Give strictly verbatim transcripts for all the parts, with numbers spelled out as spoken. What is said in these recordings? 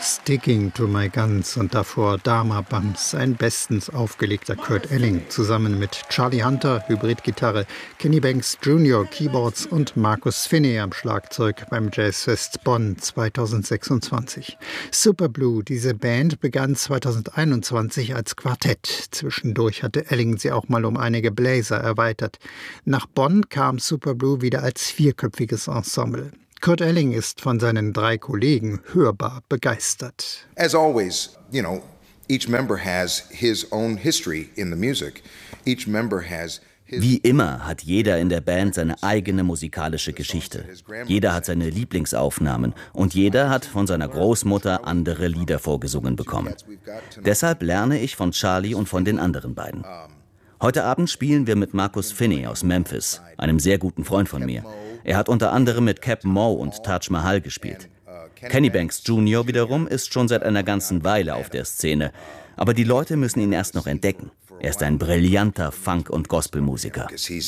Sticking to My Guns und davor Dharma Bums, ein bestens aufgelegter Kurt Elling, zusammen mit Charlie Hunter, Hybridgitarre, Kenny Banks Junior Keyboards und Marcus Finney am Schlagzeug beim Jazzfest Bonn zweitausendsechsundzwanzig. Superblue, diese Band, begann zweitausendeinundzwanzig als Quartett. Zwischendurch hatte Elling sie auch mal um einige Bläser erweitert. Nach Bonn kam Superblue wieder als vierköpfiges Ensemble. Kurt Elling ist von seinen drei Kollegen hörbar begeistert. As always, you know, each member has his own history in the music. Each member has Wie immer hat jeder in der Band seine eigene musikalische Geschichte. Jeder hat seine Lieblingsaufnahmen und jeder hat von seiner Großmutter andere Lieder vorgesungen bekommen. Deshalb lerne ich von Charlie und von den anderen beiden. Heute Abend spielen wir mit Marcus Finney aus Memphis, einem sehr guten Freund von mir. Er hat unter anderem mit Cap'n Mo und Taj Mahal gespielt. Kenny Banks Junior wiederum ist schon seit einer ganzen Weile auf der Szene. Aber die Leute müssen ihn erst noch entdecken. Er ist ein brillanter Funk- und Gospelmusiker.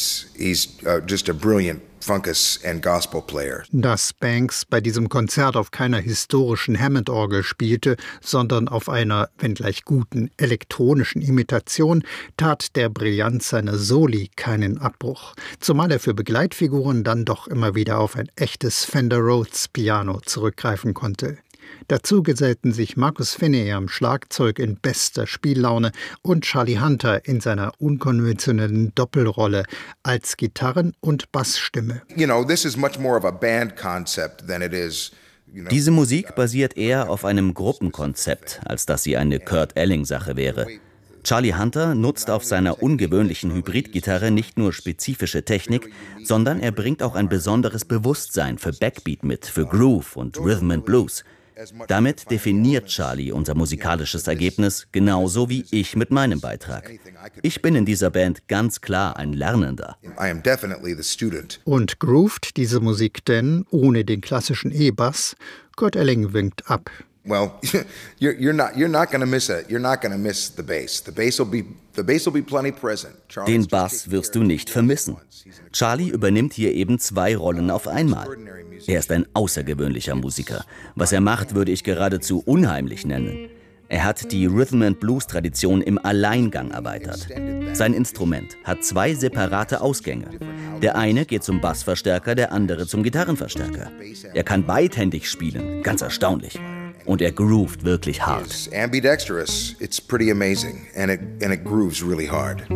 Dass Banks bei diesem Konzert auf keiner historischen Hammond-Orgel spielte, sondern auf einer, wenngleich guten, elektronischen Imitation, tat der Brillanz seiner Soli keinen Abbruch. Zumal er für Begleitfiguren dann doch immer wieder auf ein echtes Fender Rhodes Piano zurückgreifen konnte. Dazu gesellten sich Marcus Finney am Schlagzeug in bester Spiellaune und Charlie Hunter in seiner unkonventionellen Doppelrolle als Gitarren- und Bassstimme. You know, this is much more of a band concept than it is. Diese Musik basiert eher auf einem Gruppenkonzept, als dass sie eine Kurt Elling-Sache wäre. Charlie Hunter nutzt auf seiner ungewöhnlichen Hybridgitarre nicht nur spezifische Technik, sondern er bringt auch ein besonderes Bewusstsein für Backbeat mit, für Groove und Rhythm and Blues. Damit definiert Charlie unser musikalisches Ergebnis, genauso wie ich mit meinem Beitrag. Ich bin in dieser Band ganz klar ein Lernender. Und groovt diese Musik denn ohne den klassischen E-Bass? Kurt Elling winkt ab. Well, you're, you're not you're not gonna miss it. You're not gonna miss the bass. The bass will be the bass will be plenty present. Den Bass wirst du nicht vermissen. Charlie übernimmt hier eben zwei Rollen auf einmal. Er ist ein außergewöhnlicher Musiker. Was er macht, würde ich geradezu unheimlich nennen. Er hat die Rhythm-and-Blues-Tradition im Alleingang erweitert. Sein Instrument hat zwei separate Ausgänge. Der eine geht zum Bassverstärker, der andere zum Gitarrenverstärker. Er kann beidhändig spielen, ganz erstaunlich. Und er groovt wirklich hart. Ambidextrous, it's pretty amazing and it and it grooves really hard.